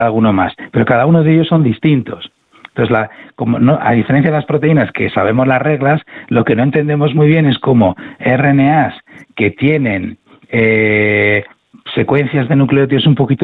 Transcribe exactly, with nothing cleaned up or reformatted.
alguno más, pero cada uno de ellos son distintos. Entonces, la, como no, a diferencia de las proteínas, que sabemos las reglas, lo que no entendemos muy bien es cómo R N As que tienen eh, secuencias de nucleótidos un poquito